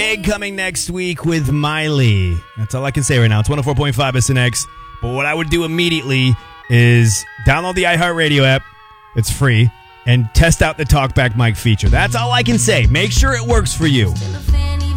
big coming next week with Miley. That's all I can say right now. It's 104.5 SNX. But what I would do immediately is download the iHeartRadio app. It's free. And test out the TalkBack mic feature. That's all I can say. Make sure it works for you.